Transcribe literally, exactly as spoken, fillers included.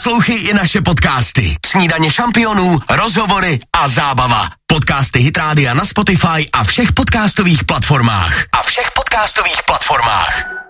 Poslouchej i naše podcasty. Snídaně šampionů, rozhovory a zábava. Podcasty Hit Rádia na Spotify a všech podcastových platformách. A všech podcastových platformách.